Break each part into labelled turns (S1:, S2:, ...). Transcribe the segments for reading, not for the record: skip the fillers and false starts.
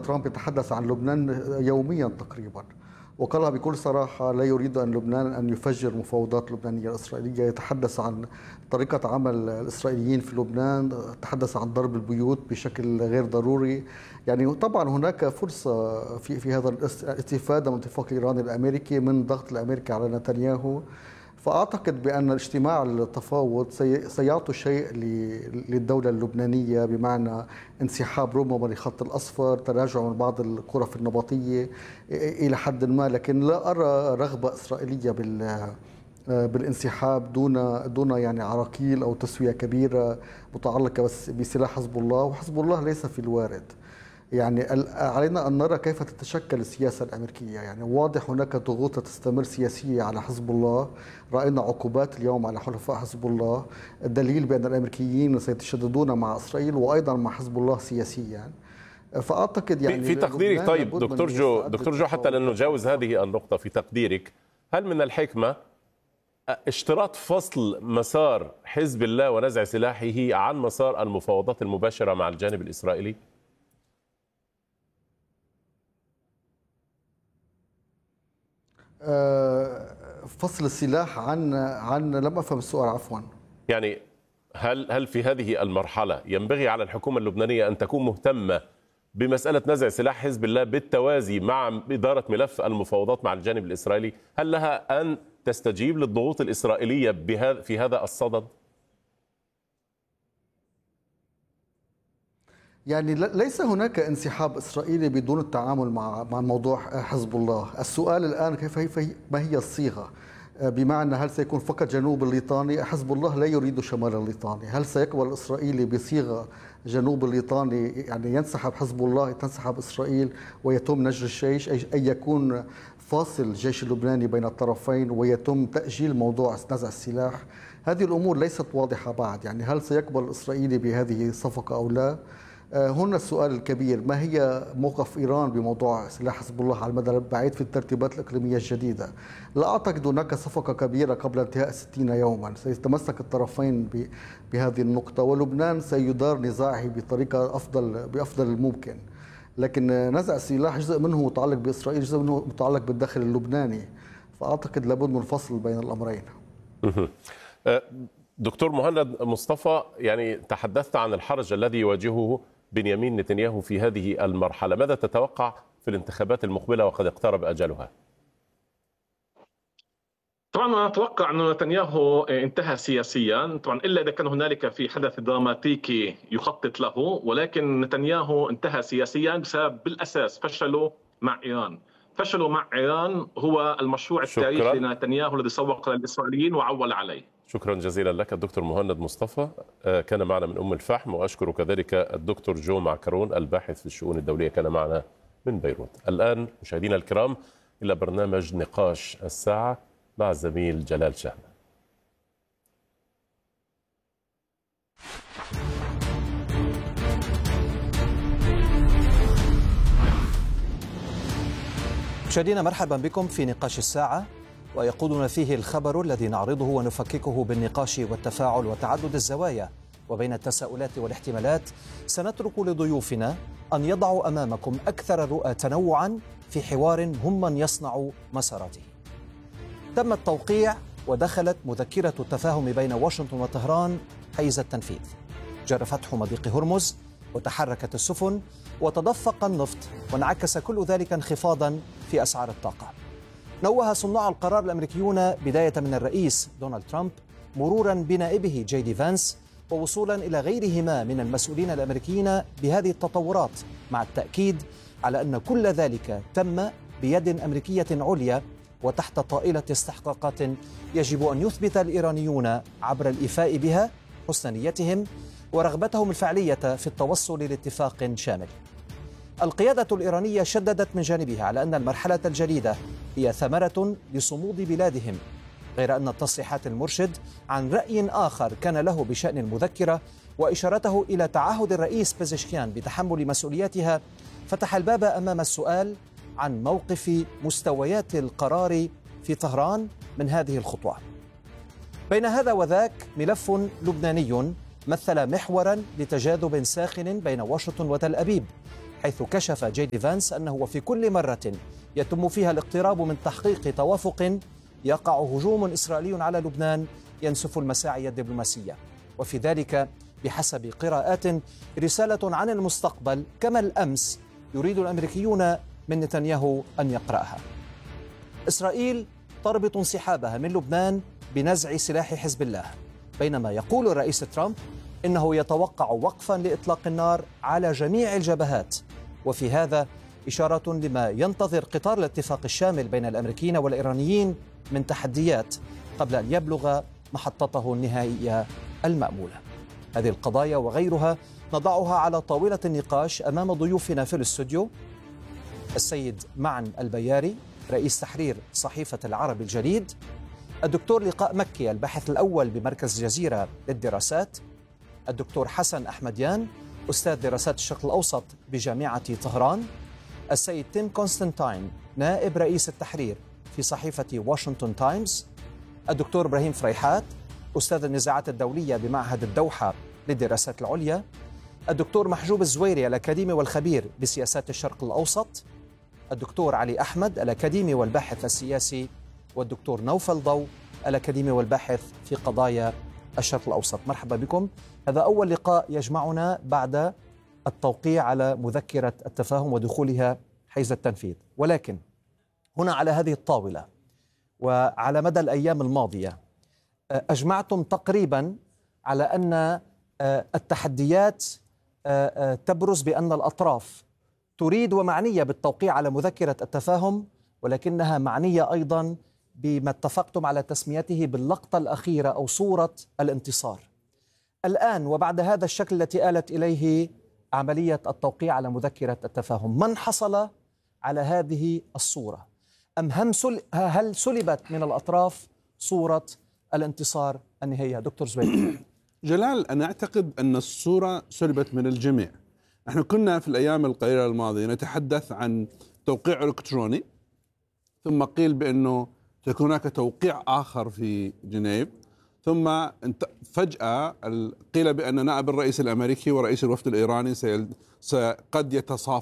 S1: ترامب يتحدث عن لبنان يوميا تقريبا، وقالها بكل صراحة لا يريد أن لبنان أن يفجر مفاوضات اللبنانية الإسرائيلية. يتحدث عن طريقة عمل الإسرائيليين في لبنان، يتحدث عن ضرب البيوت بشكل غير ضروري. يعني طبعا هناك فرصة في هذا الاستفادة من الاتفاق الإيراني الأمريكي من ضغط الأمريكي على نتنياهو. فأعتقد بأن اجتماع التفاوض سيعطي شيء للدولة اللبنانية، بمعنى انسحاب ربما من الخط الأصفر، تراجع من بعض الغرف النبطية إلى حد ما، لكن لا أرى رغبة إسرائيلية بالانسحاب دون يعني عراقيل أو تسوية كبيرة متعلقة بس بسلاح حزب الله، وحزب الله ليس في الوارد. يعني علينا أن نرى كيف تتشكل السياسة الأمريكية. يعني واضح هناك ضغوط تستمر سياسية على حزب الله، رأينا عقوبات اليوم على حلفاء حزب الله، الدليل بأن الأمريكيين سيتشددون مع إسرائيل وأيضا مع حزب الله سياسيا. فأعتقد يعني
S2: في تقديرك، طيب دكتور جو حتى لن نجاوز هذه النقطة، في تقديرك هل من الحكمة اشتراط فصل مسار حزب الله ونزع سلاحه عن مسار المفاوضات المباشرة مع الجانب الإسرائيلي؟
S1: فصل السلاح عن لم أفهم السؤال عفوا.
S2: يعني هل في هذه المرحلة ينبغي على الحكومة اللبنانية أن تكون مهتمة بمسألة نزع سلاح حزب الله بالتوازي مع إدارة ملف المفاوضات مع الجانب الإسرائيلي؟ هل لها أن تستجيب للضغوط الإسرائيلية في هذا الصدد؟
S1: يعني ليس هناك انسحاب إسرائيلي بدون التعامل مع موضوع حزب الله. السؤال الآن ما هي الصيغة؟ بمعنى هل سيكون فقط جنوب الليطاني؟ حزب الله لا يريد شمال الليطاني. هل سيقبل الإسرائيلي بصيغة جنوب الليطاني، يعني ينسحب حزب الله تنسحب إسرائيل ويتم نجر الجيش، أي يكون فاصل الجيش اللبناني بين الطرفين ويتم تأجيل موضوع نزع السلاح؟ هذه الأمور ليست واضحة بعد. يعني هل سيقبل الإسرائيلي بهذه الصفقة أو لا؟ هنا السؤال الكبير، ما هي موقف إيران بموضوع سلاح حزب الله على المدى البعيد في الترتيبات الإقليمية الجديدة؟ لا أعتقد هناك صفقة كبيرة قبل انتهاء 60 يوما. سيتمسك الطرفين بهذه النقطة، ولبنان سيدار نزاعه بطريقة بأفضل الممكن. لكن نزع السلاح جزء منه متعلق بإسرائيل، جزء منه متعلق بالداخل اللبناني، فأعتقد لابد من الفصل بين الأمرين.
S2: دكتور مهند مصطفى، يعني تحدثت عن الحرج الذي يواجهه بنيامين نتنياهو في هذه المرحلة، ماذا تتوقع في الانتخابات المقبلة وقد اقترب أجلها؟
S3: طبعا انا اتوقع انه نتنياهو انتهى سياسيا، طبعا الا اذا كان هنالك في حدث دراماتيكي يخطط له، ولكن نتنياهو انتهى سياسيا بسبب بالاساس فشله مع ايران. فشله مع ايران هو المشروع التاريخي لنتنياهو الذي سوق للاسرائيليين وعول عليه.
S2: شكرا جزيلا لك الدكتور مهند مصطفى، كان معنا من أم الفحم، وأشكر كذلك الدكتور جو معكرون الباحث في الشؤون الدولية، كان معنا من بيروت. الآن مشاهدينا الكرام إلى برنامج نقاش الساعة مع الزميل جلال شهمة.
S4: مشاهدينا مرحبا بكم في نقاش الساعة، ويقودنا فيه الخبر الذي نعرضه ونفككه بالنقاش والتفاعل وتعدد الزوايا وبين التساؤلات والاحتمالات. سنترك لضيوفنا أن يضعوا أمامكم أكثر الرؤى تنوعا في حوار هم من يصنع مساراته. تم التوقيع ودخلت مذكرة التفاهم بين واشنطن وطهران حيز التنفيذ. جرى فتح مضيق هرمز وتحركت السفن وتدفق النفط، وانعكس كل ذلك انخفاضا في أسعار الطاقة. نوه صناع القرار الأمريكيون بداية من الرئيس دونالد ترامب مرورا بنائبه جي دي فانس ووصولا إلى غيرهما من المسؤولين الأمريكيين بهذه التطورات، مع التأكيد على أن كل ذلك تم بيد أمريكية عليا وتحت طائلة استحقاقات يجب أن يثبت الإيرانيون عبر الإيفاء بها حسن نيتهم ورغبتهم الفعلية في التوصل لاتفاق شامل. القيادة الإيرانية شددت من جانبها على أن المرحلة الجديدة هي ثمرة لصمود بلادهم، غير أن تصريحات المرشد عن رأي آخر كان له بشأن المذكرة وإشارته إلى تعهد الرئيس بيزشكيان بتحمل مسؤولياتها فتح الباب أمام السؤال عن موقف مستويات القرار في طهران من هذه الخطوة. بين هذا وذاك ملف لبناني مثل محورا لتجاذب ساخن بين واشنطن وتل أبيب، حيث كشف جي دي فانس أنه وفي كل مرة يتم فيها الاقتراب من تحقيق توافق يقع هجوم إسرائيلي على لبنان ينسف المساعي الدبلوماسية، وفي ذلك بحسب قراءات رسالة عن المستقبل كما الأمس يريد الأمريكيون من نتنياهو أن يقرأها. إسرائيل تربط انسحابها من لبنان بنزع سلاح حزب الله، بينما يقول الرئيس ترامب إنه يتوقع وقفا لإطلاق النار على جميع الجبهات، وفي هذا إشارة لما ينتظر قطار الاتفاق الشامل بين الأمريكيين والإيرانيين من تحديات قبل أن يبلغ محطته النهائية المأمولة. هذه القضايا وغيرها نضعها على طاولة النقاش أمام ضيوفنا في الاستوديو: السيد معن البياري رئيس تحرير صحيفة العرب الجديد، الدكتور لقاء مكي الباحث الأول بمركز جزيرة للدراسات، الدكتور حسن أحمديان أستاذ دراسات الشرق الأوسط بجامعة طهران، السيد تيم كونستانتين نائب رئيس التحرير في صحيفة واشنطن تايمز، الدكتور إبراهيم فريحات أستاذ النزاعات الدولية بمعهد الدوحة للدراسات العليا، الدكتور محجوب الزويري الأكاديمي والخبير بسياسات الشرق الأوسط، الدكتور علي أحمد الأكاديمي والباحث السياسي، والدكتور نوفل ضو الأكاديمي والباحث في قضايا الشرق الأوسط. مرحبا بكم. هذا أول لقاء يجمعنا بعد التوقيع على مذكرة التفاهم ودخولها حيز التنفيذ، ولكن هنا على هذه الطاولة وعلى مدى الأيام الماضية أجمعتم تقريبا على أن التحديات تبرز بأن الأطراف تريد ومعنية بالتوقيع على مذكرة التفاهم، ولكنها معنية أيضا بما اتفقتم على تسميته باللقطة الأخيرة أو صورة الانتصار. الآن وبعد هذا الشكل التي آلت إليه عملية التوقيع على مذكرة التفاهم، من حصل على هذه الصورة؟ أم هل سلبت من الأطراف صورة الانتصار النهائية؟ دكتور زويل.
S5: جلال، أنا أعتقد أن الصورة سلبت من الجميع. نحن كنا في الأيام القليلة الماضية نتحدث عن توقيع إلكتروني، ثم قيل بأنه سيكون هناك توقيع آخر في جنيف، ثم فجأة قيل بأن نائب الرئيس الأمريكي ورئيس الوفد الإيراني قد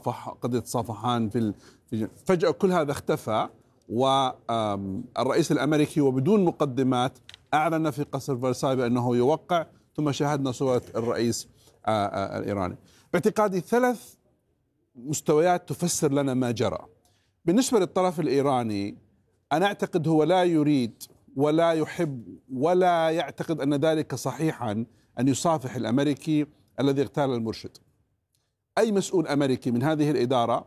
S5: يتصافحان في فجأة كل هذا اختفى، والرئيس الأمريكي وبدون مقدمات أعلن في قصر فرساي بأنه يوقع، ثم شاهدنا صورة الرئيس الإيراني. باعتقادي 3 مستويات تفسر لنا ما جرى. بالنسبة للطرف الإيراني، أنا أعتقد هو لا يريد ولا يحب ولا يعتقد أن ذلك صحيحا أن يصافح الأمريكي الذي اغتال المرشد. أي مسؤول أمريكي من هذه الإدارة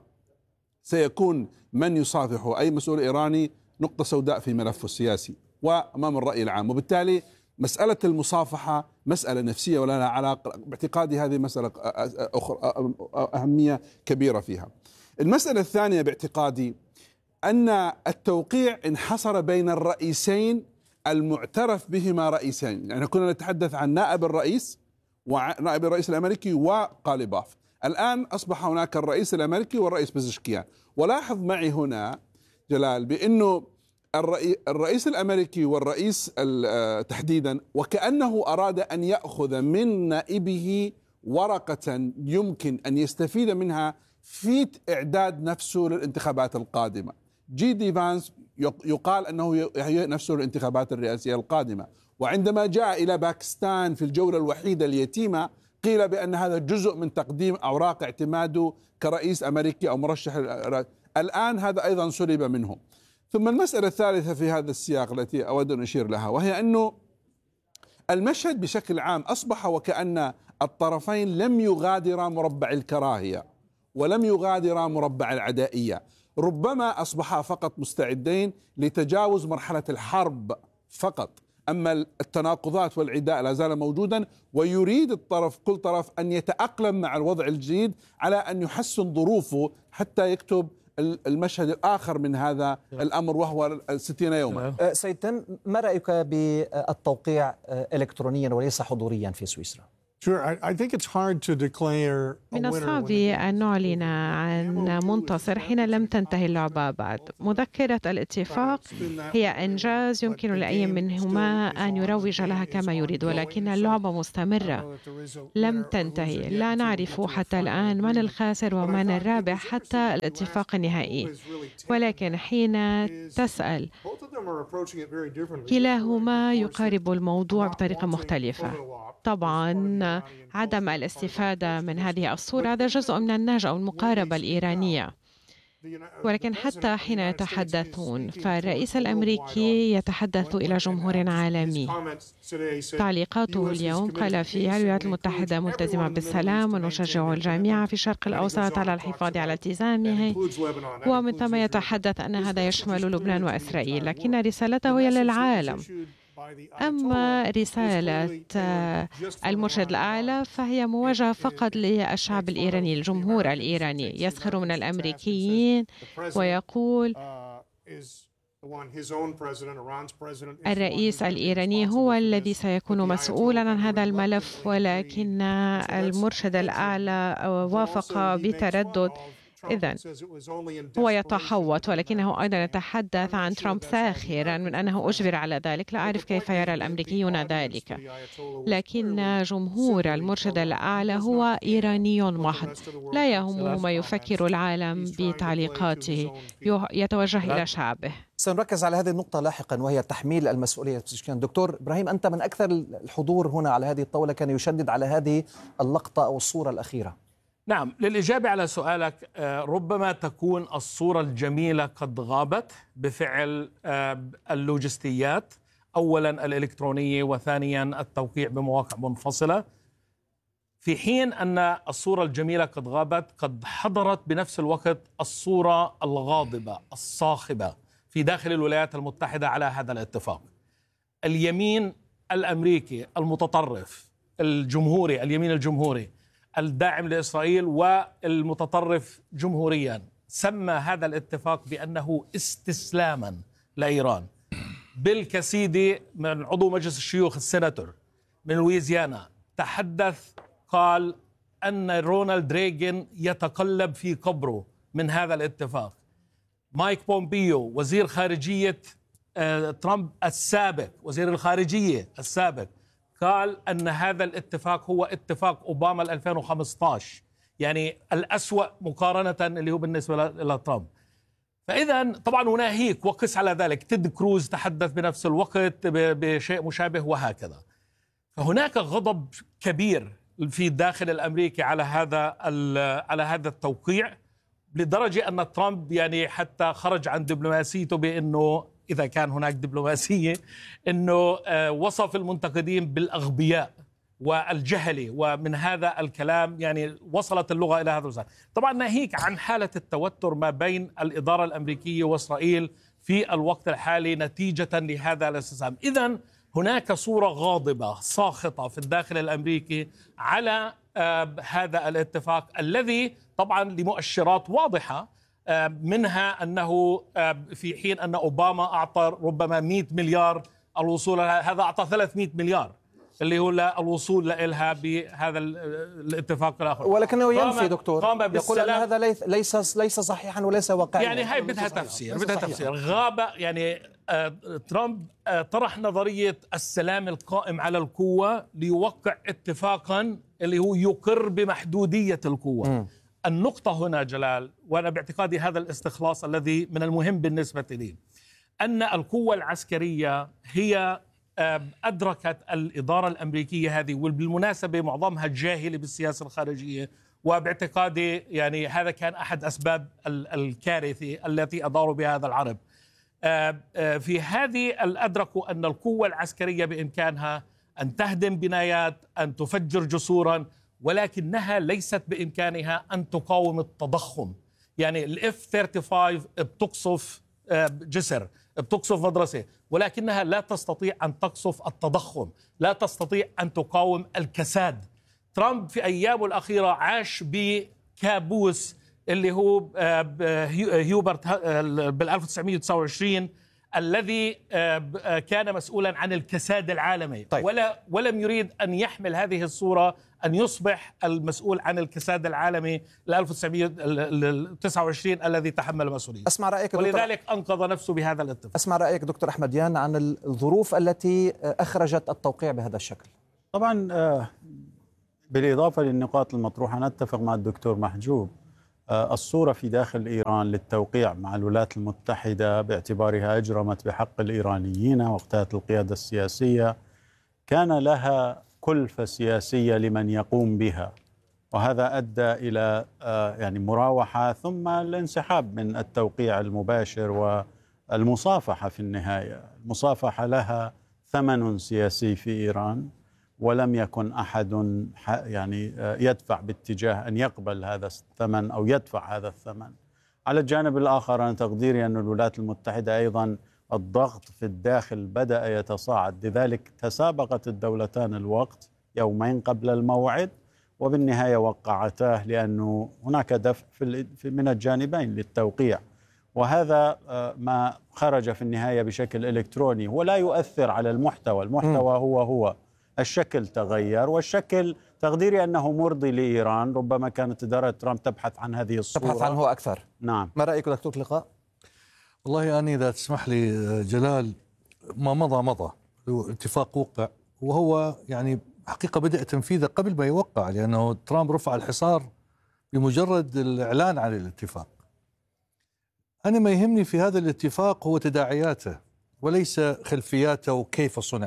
S5: سيكون من يصافحه أي مسؤول إيراني نقطة سوداء في ملفه السياسي وأمام الرأي العام، وبالتالي مسألة المصافحة مسألة نفسية ولا لها علاقة. باعتقادي هذه مسألة أخرى أهمية كبيرة فيها. المسألة الثانية باعتقادي أن التوقيع انحصر بين الرئيسين المعترف بهما رئيسين، يعني كنا نتحدث عن نائب الرئيس ونائب الرئيس الأمريكي وقاليباف. الآن أصبح هناك الرئيس الأمريكي والرئيس بزشكيان. ولاحظ معي هنا جلال بأنه الرئيس الأمريكي والرئيس تحديدا وكأنه أراد أن يأخذ من نائبه ورقة يمكن أن يستفيد منها في إعداد نفسه للانتخابات القادمة. جي دي فانس يقال أنه يهيئ نفسه للانتخابات الرئاسية القادمة، وعندما جاء إلى باكستان في الجولة الوحيدة اليتيمة قيل بأن هذا جزء من تقديم أوراق اعتماده كرئيس أمريكي أو مرشح. الآن هذا أيضا سلب منه. ثم المسألة الثالثة في هذا السياق التي أود أن أشير لها، وهي أنه المشهد بشكل عام أصبح وكأن الطرفين لم يغادرا مربع الكراهية ولم يغادرا مربع العدائية، ربما أصبحا فقط مستعدين لتجاوز مرحلة الحرب فقط، أما التناقضات والعداء لا زال موجودا، ويريد كل طرف أن يتأقلم مع الوضع الجديد على أن يحسن ظروفه حتى يكتب المشهد الآخر من هذا الأمر وهو 60 يوما.
S4: سيد تم، ما رأيك بالتوقيع إلكترونيا وليس حضوريا في سويسرا؟
S6: من الصعب أن نعلن عن منتصر حين لم تنتهي اللعبة بعد. مذكرة الاتفاق هي إنجاز يمكن لأي منهما أن يروج لها كما يريد، ولكن اللعبة مستمرة لم تنتهي. لا نعرف حتى الآن من الخاسر ومن الرابح حتى الاتفاق النهائي، ولكن حين تسأل كلاهما يقارب الموضوع بطريقة مختلفة. طبعا عدم الاستفادة من هذه الصورة هذا جزء من النهج أو المقاربة الإيرانية، ولكن حتى حين يتحدثون فالرئيس الأمريكي يتحدث إلى جمهور عالمي. تعليقاته اليوم قال فيها الولايات المتحدة ملتزمة بالسلام ونشجع الجميع في الشرق الأوسط على الحفاظ على التزامه، ومن ثم يتحدث أن هذا يشمل لبنان وإسرائيل، لكن رسالته هي للعالم. أما رسالة المرشد الأعلى فهي موجهة فقط للشعب الإيراني، الجمهور الإيراني. يسخر من الأمريكيين ويقول الرئيس الإيراني هو الذي سيكون مسؤولا عن هذا الملف، ولكن المرشد الأعلى وافق بتردد. إذن هو يتحوط، ولكنه أيضا يتحدث عن ترامب ساخرا من أنه أجبر على ذلك. لا أعرف كيف يرى الأمريكيون ذلك، لكن جمهور المرشد الأعلى هو إيراني محض، لا يهم ما يفكر العالم بتعليقاته، يتوجه إلى شعبه.
S4: سنركز على هذه النقطة لاحقا، وهي تحميل المسؤولية. دكتور إبراهيم، أنت من أكثر الحضور هنا على هذه الطاولة كان يشدد على هذه اللقطة أو الصورة الأخيرة.
S7: نعم، للإجابة على سؤالك، ربما تكون الصورة الجميلة قد غابت بفعل اللوجستيات، أولا الإلكترونية وثانيا التوقيع بمواقع منفصلة، في حين أن الصورة الجميلة قد غابت. قد حضرت بنفس الوقت الصورة الغاضبة الصاخبة في داخل الولايات المتحدة على هذا الاتفاق. اليمين الأمريكي المتطرف الجمهوري، اليمين الجمهوري الداعم لإسرائيل والمتطرف جمهوريا، سمى هذا الاتفاق بأنه استسلاما لإيران. بيل كاسيدي من عضو مجلس الشيوخ السيناتور من لويزيانا تحدث، قال أن رونالد ريغان يتقلب في قبره من هذا الاتفاق. مايك بومبيو وزير خارجية ترامب السابق، وزير الخارجية السابق، قال أن هذا الاتفاق هو اتفاق أوباما 2015، يعني الأسوأ مقارنة اللي هو بالنسبة لترامب. فإذا طبعا ناهيك وقس على ذلك تيد كروز تحدث بنفس الوقت بشيء مشابه وهكذا. فهناك غضب كبير في الداخل الأمريكي على هذا التوقيع، لدرجة أن ترامب يعني حتى خرج عن دبلوماسيته بأنه إذا كان هناك دبلوماسية، أنه وصف المنتقدين بالأغبياء والجهلة، ومن هذا الكلام يعني وصلت اللغة إلى هذا الوزن. طبعا ناهيك عن حالة التوتر ما بين الإدارة الأمريكية وإسرائيل في الوقت الحالي نتيجة لهذا الاستسلام. إذن هناك صورة غاضبة ساخطة في الداخل الأمريكي على هذا الاتفاق الذي طبعا لمؤشرات واضحة، منها أنه في حين أن أوباما أعطى ربما 100 مليار الوصول، هذا أعطى 300 مليار اللي هو الوصول لها بهذا الاتفاق الآخر.
S4: ولكنه ينفي دكتور، يقول أن هذا ليس صحيحا وليس واقعيا.
S7: يعني هاي بدها تفسير غاب. يعني ترامب طرح نظرية السلام القائم على القوة ليوقع اتفاقا اللي هو يقر بمحدودية القوة. النقطة هنا جلال، وأنا باعتقادي هذا الاستخلاص الذي من المهم بالنسبة لي، أن القوة العسكرية هي أدركت الإدارة الأمريكية هذه، وبالمناسبة معظمها جاهلة بالسياسة الخارجية، وباعتقادي يعني هذا كان أحد أسباب الكارثة التي أداروا بها هذا العرب. في هذه أدركوا أن القوة العسكرية بإمكانها أن تهدم بنايات، أن تفجر جسورا، ولكنها ليست بإمكانها أن تقاوم التضخم. يعني الF-35 بتقصف جسر، بتقصف مدرسة، ولكنها لا تستطيع أن تقصف التضخم، لا تستطيع أن تقاوم الكساد. ترامب في أيامه الأخيرة عاش بكابوس اللي هو هيوبرت بال 1929 الذي كان مسؤولا عن الكساد العالمي.
S4: طيب.
S7: ولم يريد أن يحمل هذه الصورة أن يصبح المسؤول عن الكساد العالمي ل 1929 الذي تحمل مسؤوليته.
S4: أسمع رأيك
S7: ولذلك أنقذ نفسه بهذا الاتفاق.
S4: أسمع رأيك دكتور أحمديان عن الظروف التي أخرجت التوقيع بهذا الشكل.
S8: طبعا بالإضافة للنقاط المطروحة نتفق مع الدكتور محجوب. الصورة في داخل إيران للتوقيع مع الولايات المتحدة باعتبارها أجرمت بحق الإيرانيين واقتات القيادة السياسية كان لها كلفة سياسية لمن يقوم بها، وهذا أدى إلى يعني مراوحة ثم الانسحاب من التوقيع المباشر والمصافحة. في النهاية المصافحة لها ثمن سياسي في إيران، ولم يكن أحد يعني يدفع باتجاه أن يقبل هذا الثمن أو يدفع هذا الثمن. على الجانب الآخر أنا تقديري أن الولايات المتحدة أيضا الضغط في الداخل بدأ يتصاعد، لذلك تسابقت الدولتان الوقت يومين قبل الموعد وبالنهاية وقعتاه، لأنه هناك دفع من الجانبين للتوقيع، وهذا ما خرج في النهاية بشكل إلكتروني. هو لا يؤثر على المحتوى هو الشكل تغير، والشكل تقديري أنه مرضي لإيران. ربما كانت إدارة ترامب تبحث عن هذه الصورة،
S4: تبحث عنه أكثر.
S8: نعم.
S4: ما رأيك دكتور لقاء؟
S9: والله أنا إذا تسمح لي جلال، ما مضى اتفاق وقع، وهو يعني حقيقة بدأ تنفيذه قبل ما يوقع، لأنه ترامب رفع الحصار بمجرد الإعلان عن الاتفاق. أنا ما يهمني في هذا الاتفاق هو تداعياته وليس خلفياته وكيف صنع.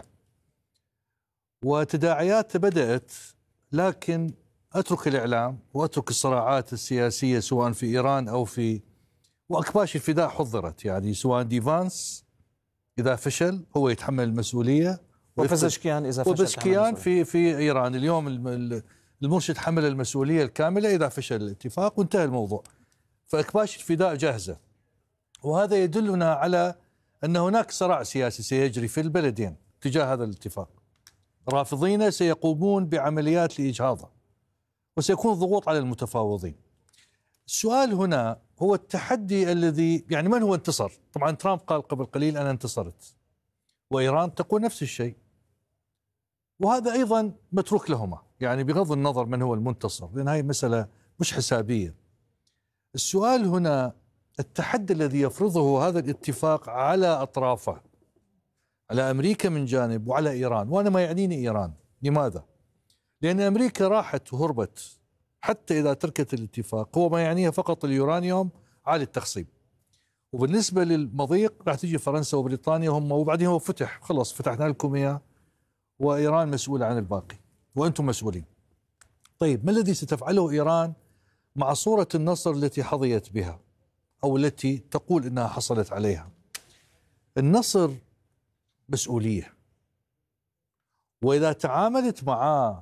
S9: وتداعياته بدأت، لكن أترك الإعلام وأترك الصراعات السياسية سواء في إيران أو وأكباش الفداء حضرت، يعني سواء ديفانس إذا فشل هو يتحمل المسؤولية،
S4: وبزشكيان إذا فشل
S9: وبزشكيان في إيران. اليوم المرشد حمل المسؤولية الكاملة إذا فشل الاتفاق وانتهى الموضوع. فأكباش الفداء جاهزة، وهذا يدلنا على أن هناك صراع سياسي سيجري في البلدين تجاه هذا الاتفاق. رافضين سيقومون بعمليات لإجهاضه، وسيكون ضغوط على المتفاوضين. السؤال هنا هو التحدي الذي يعني من هو انتصر؟ طبعا ترامب قال قبل قليل أنا انتصرت، وإيران تقول نفس الشيء، وهذا أيضا متروك لهما، يعني بغض النظر من هو المنتصر، لأن هاي مسألة مش حسابية. السؤال هنا التحدي الذي يفرضه هذا الاتفاق على أطرافه، على أمريكا من جانب وعلى إيران. وأنا ما يعنيني إيران. لماذا؟ لأن أمريكا راحت وهربت حتى إذا تركت الاتفاق، هو ما يعنيها فقط اليورانيوم عالي التخصيب. وبالنسبة للمضيق راح تيجي فرنسا وبريطانيا هم، وبعدين هو فتح، خلص فتحنا لكم إياه، وإيران مسؤولة عن الباقي وأنتم مسؤولين. طيب ما الذي ستفعله إيران مع صورة النصر التي حظيت بها أو التي تقول إنها حصلت عليها؟ النصر مسؤولية، وإذا تعاملت معاه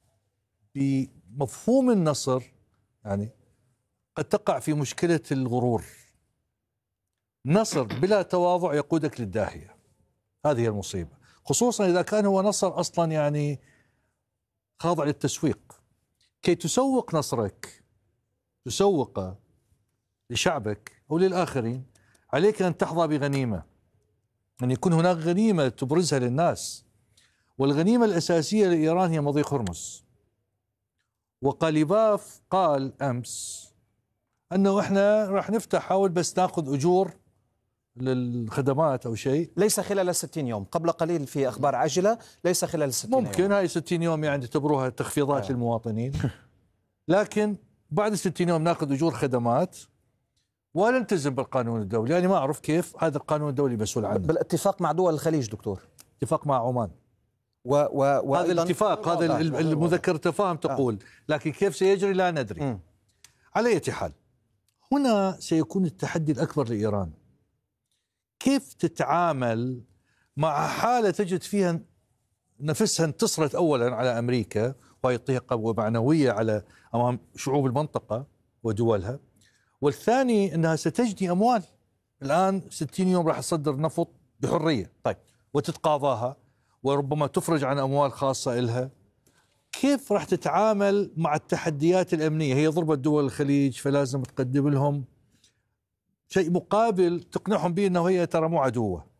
S9: بمفهوم النصر يعني قد تقع في مشكلة الغرور. نصر بلا تواضع يقودك للداهية، هذه هي المصيبة، خصوصا إذا كان هو نصر أصلا يعني خاضع للتسويق. كي تسوق نصرك، تسوق لشعبك أو للآخرين، عليك أن تحظى بغنيمة، أن يكون هناك غنيمة تبرزها للناس. والغنيمة الأساسية لإيران هي مضيق هرمز. وقاليباف قال أمس أنه إحنا راح نفتح، حاول بس ناخذ أجور للخدمات أو شيء،
S4: ليس خلال 60 يوم. قبل قليل في أخبار عاجلة ليس خلال 60 يوم.
S9: ممكن هاي 60 يوم يعني تعتبروها تخفيضات للمواطنين، لكن بعد 60 يوم ناخذ أجور خدمات ولا نلتزم بالقانون الدولي. يعني ما أعرف كيف هذا القانون الدولي مسؤول عنه.
S4: بالاتفاق مع دول الخليج دكتور،
S9: اتفاق مع عمان،
S4: هذا
S9: الاتفاق، هذا المذكرة تفاهم تقول، لكن كيف سيجري لا ندري. على أي حال هنا سيكون التحدي الأكبر لإيران، كيف تتعامل مع حالة تجد فيها نفسها انتصرت أولا على أمريكا، وهي قوة معنوية على أمام شعوب المنطقة ودولها، والثاني أنها ستجني أموال. الآن 60 يوم راح تصدر نفط بحرية، طيب، وتتقاضاها وربما تفرج عن أموال خاصة إلها. كيف راح تتعامل مع التحديات الأمنية؟ هي ضربت دول الخليج، فلازم تقدم لهم شيء مقابل تقنعهم به أنه هي ترى مو عدوة.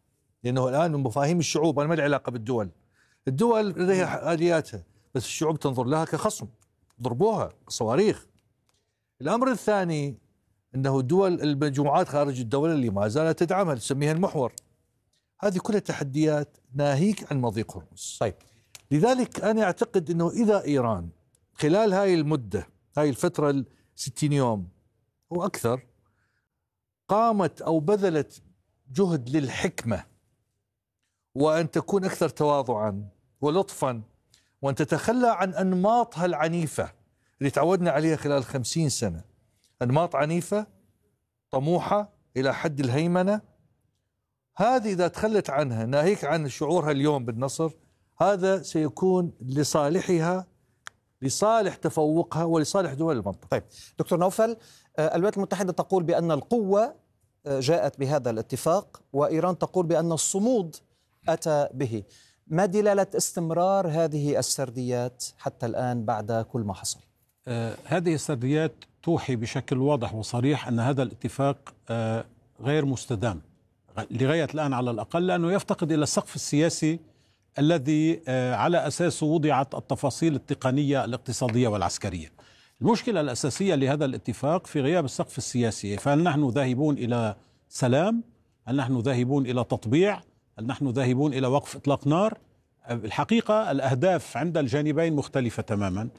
S9: لأنه الآن مفاهيم الشعوب، أنا ما لي علاقة بالدول، الدول لديها آلياتها، بس الشعوب تنظر لها كخصم، ضربوها صواريخ. الأمر الثاني أنه الدول المجموعات خارج الدولة اللي ما زالت تدعمها تسميها المحور، هذه كلها تحديات ناهيك عن مضيق هرمز.
S4: طيب،
S9: لذلك أنا أعتقد أنه إذا إيران خلال هاي المدة، هاي الفترة 60 يوم وأكثر، قامت أو بذلت جهد للحكمة، وأن تكون أكثر تواضعا ولطفا، وأن تتخلى عن أنماطها العنيفة اللي تعودنا عليها خلال 50 سنة، أنماط عنيفة طموحة إلى حد الهيمنة، هذه إذا تخلت عنها ناهيك عن شعورها اليوم بالنصر، هذا سيكون لصالحها، لصالح تفوقها ولصالح دول المنطقة.
S4: طيب دكتور نوفل، الولايات المتحدة تقول بأن القوة جاءت بهذا الاتفاق، وإيران تقول بأن الصمود أتى به. ما دلالة استمرار هذه السرديات حتى الآن بعد كل ما حصل؟
S10: هذه السرديات توحي بشكل واضح وصريح أن هذا الاتفاق غير مستدام لغاية الآن على الأقل، لأنه يفتقد إلى السقف السياسي الذي على أساسه وضعت التفاصيل التقنية الاقتصادية والعسكرية. المشكلة الأساسية لهذا الاتفاق في غياب السقف السياسي، فهل نحن ذاهبون إلى سلام؟ هل نحن ذاهبون إلى تطبيع؟ هل نحن ذاهبون إلى وقف إطلاق نار؟ الحقيقة الأهداف عند الجانبين مختلفة تماما،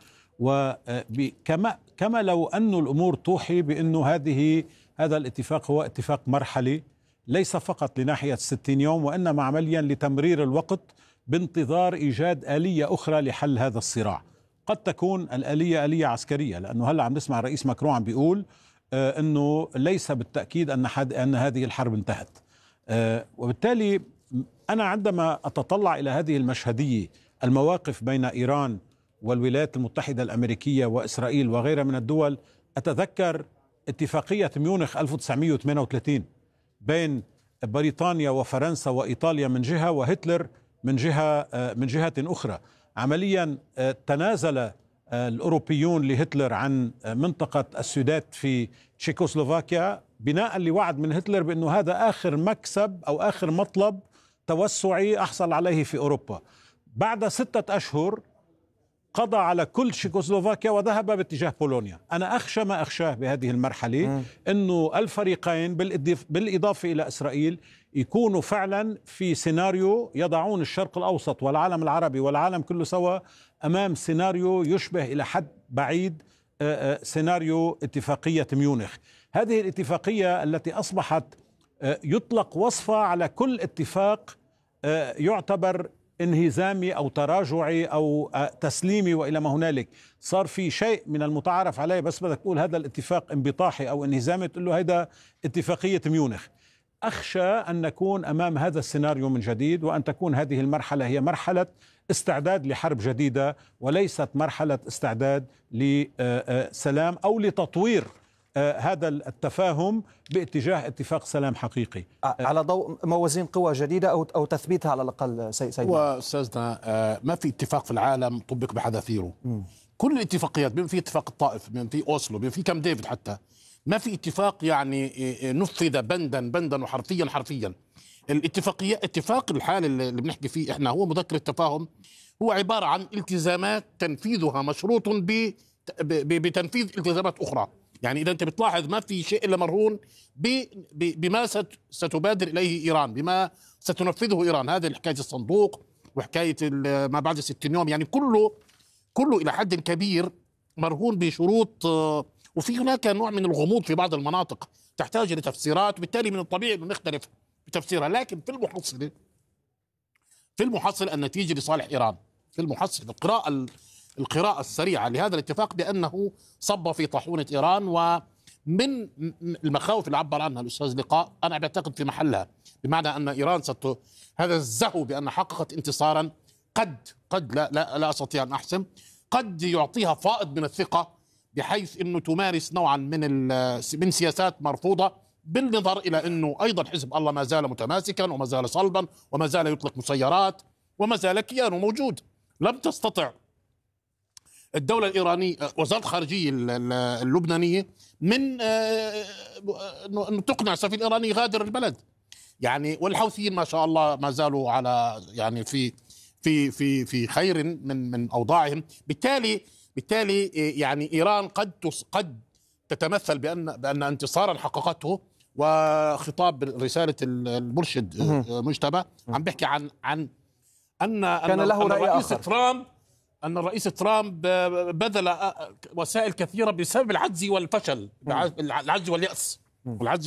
S10: وكما لو أن الأمور توحي بأنه هذا الاتفاق هو اتفاق مرحلي، ليس فقط لناحية 60 يوم، وإنما عمليا لتمرير الوقت بانتظار إيجاد آلية أخرى لحل هذا الصراع. قد تكون الآلية آلية عسكرية، لأنه هلأ عم نسمع الرئيس ماكرون عم بيقول أنه ليس بالتأكيد أن هذه الحرب انتهت. وبالتالي أنا عندما أتطلع إلى هذه المشهدية، المواقف بين إيران والولايات المتحدة الأمريكية وإسرائيل وغيرها من الدول، أتذكر اتفاقية ميونخ 1938 بين بريطانيا وفرنسا وإيطاليا من جهة، وهتلر من جهة أخرى. عمليا تنازل الأوروبيون لهتلر عن منطقة السودات في تشيكوسلوفاكيا بناء لوعد من هتلر بأنه هذا آخر مكسب أو آخر مطلب توسعي أحصل عليه في أوروبا. بعد 6 أشهر قضى على كل تشيكوسلوفاكيا وذهب باتجاه بولونيا. أنا أخشى ما أخشاه بهذه المرحلة أنه الفريقين بالإضافة إلى إسرائيل يكونوا فعلا في سيناريو يضعون الشرق الأوسط والعالم العربي والعالم كله سوا أمام سيناريو يشبه إلى حد بعيد سيناريو اتفاقية ميونخ. هذه الاتفاقية التي أصبحت يطلق وصفها على كل اتفاق يعتبر انهزامي أو تراجعي أو تسليمي وإلى ما هنالك، صار في شيء من المتعارف عليه، بس بدك تقول هذا الاتفاق انبطاحي أو انهزامي تقول له هذا اتفاقية ميونخ. أخشى أن نكون أمام هذا السيناريو من جديد، وأن تكون هذه المرحلة هي مرحلة استعداد لحرب جديدة، وليست مرحلة استعداد لسلام أو لتطوير هذا التفاهم باتجاه اتفاق سلام حقيقي
S4: على ضوء موازين قوى جديدة أو تثبيتها على الأقل. سيدنا
S11: وأستاذنا، ما في اتفاق في العالم طبق بحذافيره. كل الاتفاقيات، بما في اتفاق الطائف، بما في أوسلو، بما في كامب ديفيد، حتى ما في اتفاق يعني نفذ بندا وحرفيا. الاتفاقية، اتفاق الحال اللي بنحكي فيه احنا هو مذكر التفاهم، هو عبارة عن التزامات تنفيذها مشروط بتنفيذ التزامات أخرى. يعني إذا أنت بتلاحظ ما في شيء إلا مرهون بما ستبادر إليه إيران، بما ستنفذه إيران. هذا حكاية الصندوق وحكاية ما بعد 60 يوم، يعني كله إلى حد كبير مرهون بشروط، وفي هناك نوع من الغموض في بعض المناطق تحتاج لتفسيرات، وبالتالي من الطبيعي أن نختلف بتفسيرها. لكن في المحصلة النتيجة لصالح إيران. في المحصلة القراءة السريعة لهذا الاتفاق بأنه صب في طاحونة إيران، ومن المخاوف اللي عبر عنها الأستاذ لقاء أنا بعتقد في محلها، بمعنى أن إيران هذا الزهو بأن حققت انتصارا قد لا أستطيع أن أحسم، قد يعطيها فائض من الثقة بحيث أنه تمارس نوعا من سياسات مرفوضة، بالنظر إلى أنه أيضا حزب الله ما زال متماسكا وما زال صلبا وما زال يطلق مسيرات وما زال كيانه موجود. لم تستطع الدولة الإيرانية، وزارة الخارجية اللبنانية، من أن تقنع السفير الإيراني يغادر البلد. يعني والحوثيين ما شاء الله ما زالوا على يعني في خير من اوضاعهم. بالتالي يعني ايران قد تتمثل بان انتصارا حققته. وخطاب رساله المرشد مجتبى عم بيحكي عن
S4: كان له رأي آخر.
S11: أن الرئيس ترامب بذل وسائل كثيرة بسبب العجز والفشل، العجز واليأس.